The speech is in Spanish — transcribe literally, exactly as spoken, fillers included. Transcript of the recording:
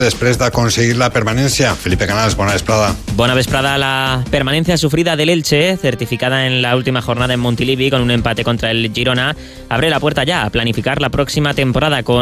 després d'aconseguir la permanencia. Felipe Canals, bona vesprada. Bona vesprada. La permanencia sufrida del Elche, certificada en la última jornada en Montilivi con un empate contra el Girona, abre la puerta ya a planificar la próxima temporada con